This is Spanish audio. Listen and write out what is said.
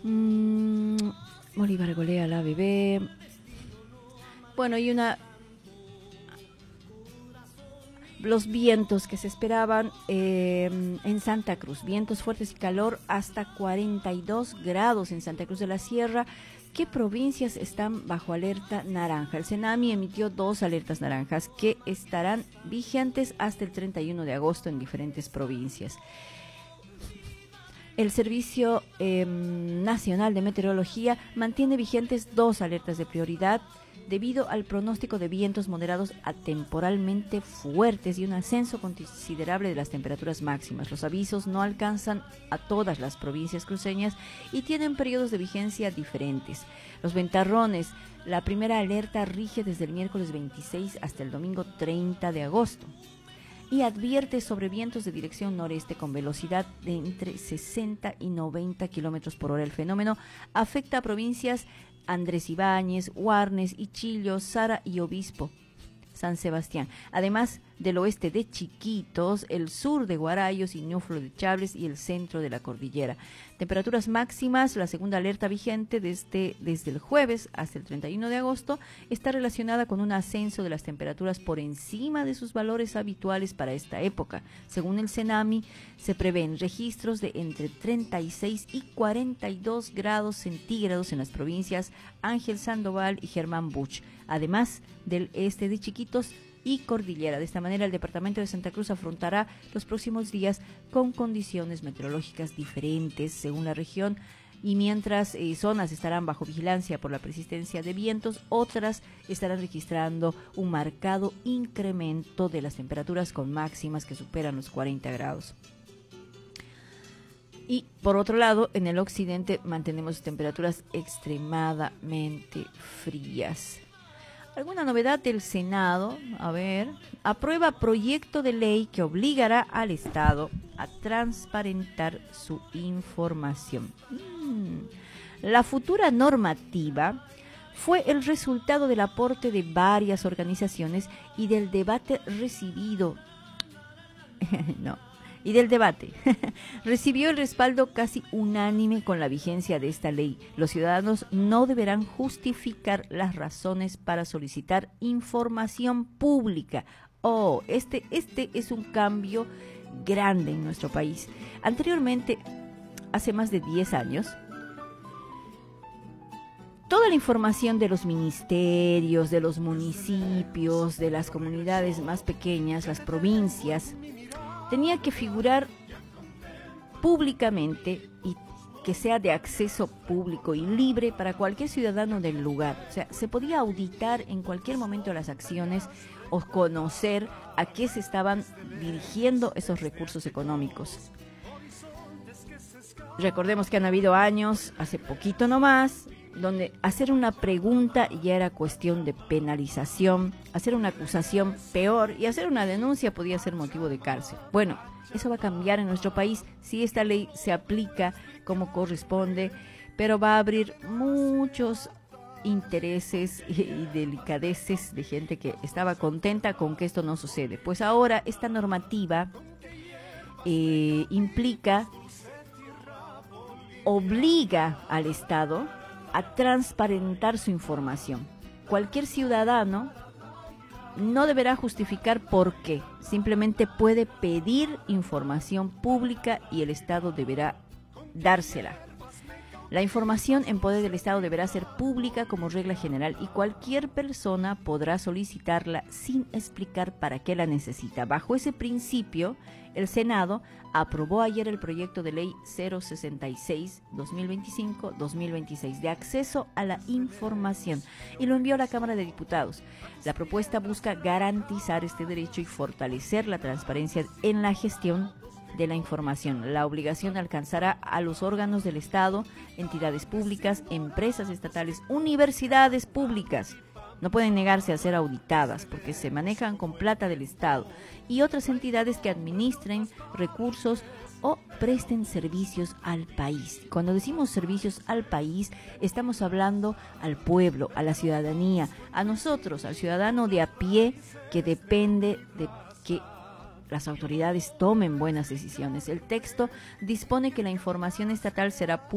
Mm, Bolívar golea a la bebé. Bueno, y los vientos que se esperaban en Santa Cruz, vientos fuertes y calor hasta 42 grados en Santa Cruz de la Sierra. ¿Qué provincias están bajo alerta naranja? El CENAMI emitió 2 alertas naranjas que estarán vigentes hasta el 31 de agosto en diferentes provincias. El Servicio Nacional de Meteorología mantiene vigentes 2 alertas de prioridad debido al pronóstico de vientos moderados a temporalmente fuertes y un ascenso considerable de las temperaturas máximas. Los avisos no alcanzan a todas las provincias cruceñas y tienen periodos de vigencia diferentes. Los ventarrones, la primera alerta rige desde el miércoles 26 hasta el domingo 30 de agosto. Y advierte sobre vientos de dirección noreste con velocidad de entre 60 y 90 kilómetros por hora. El fenómeno afecta a provincias Andrés Ibáñez, Huarnes, Ichillo, Sara y Obispo, San Sebastián, además del oeste de Chiquitos, el sur de Guarayos y Ñuflo de Chables y el centro de la cordillera. Temperaturas máximas, la segunda alerta vigente desde el jueves hasta el 31 de agosto está relacionada con un ascenso de las temperaturas por encima de sus valores habituales para esta época. Según el CENAMI, se prevén registros de entre 36 y 42 grados centígrados en las provincias Ángel Sandoval y Germán Buch, además del este de Chiquitos y Cordillera. De esta manera, el departamento de Santa Cruz afrontará los próximos días con condiciones meteorológicas diferentes según la región, y mientras zonas estarán bajo vigilancia por la persistencia de vientos, otras estarán registrando un marcado incremento de las temperaturas con máximas que superan los 40 grados. Y por otro lado, en el occidente mantenemos temperaturas extremadamente frías. ¿Alguna novedad del Senado? A ver, aprueba proyecto de ley que obligará al Estado a transparentar su información. La futura normativa fue el resultado del aporte de varias organizaciones y del debate recibido. Recibió el respaldo casi unánime con la vigencia de esta ley. Los ciudadanos no deberán justificar las razones para solicitar información pública. Este es un cambio grande en nuestro país. Anteriormente, hace más de 10 años, toda la información de los ministerios, de los municipios, de las comunidades más pequeñas, las provincias, tenía que figurar públicamente y que sea de acceso público y libre para cualquier ciudadano del lugar. O sea, se podía auditar en cualquier momento las acciones o conocer a qué se estaban dirigiendo esos recursos económicos. Recordemos que han habido años, hace poquito nomás, donde hacer una pregunta ya era cuestión de penalización, hacer una acusación peor y hacer una denuncia podía ser motivo de cárcel. Bueno, eso va a cambiar en nuestro país si esta ley se aplica como corresponde, pero va a abrir muchos intereses y delicadeces de gente que estaba contenta con que esto no sucede. Pues ahora esta normativa obliga al Estado a transparentar su información. Cualquier ciudadano no deberá justificar por qué, simplemente puede pedir información pública y el Estado deberá dársela. La información en poder del Estado deberá ser pública como regla general y cualquier persona podrá solicitarla sin explicar para qué la necesita. Bajo ese principio, el Senado aprobó ayer el proyecto de ley 066-2025-2026 de acceso a la información y lo envió a la Cámara de Diputados. La propuesta busca garantizar este derecho y fortalecer la transparencia en la gestión de la información. La obligación alcanzará a los órganos del Estado, entidades públicas, empresas estatales, universidades públicas. No pueden negarse a ser auditadas porque se manejan con plata del Estado, y otras entidades que administren recursos o presten servicios al país. Cuando decimos servicios al país, estamos hablando al pueblo, a la ciudadanía, a nosotros, al ciudadano de a pie que depende de que las autoridades tomen buenas decisiones. El texto dispone que la información estatal será